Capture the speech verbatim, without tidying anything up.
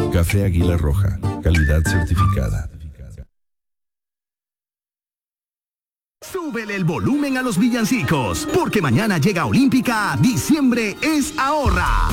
Café Águila Roja, calidad certificada. Súbele el volumen a los villancicos, porque mañana llega Olímpica, diciembre es ahorra.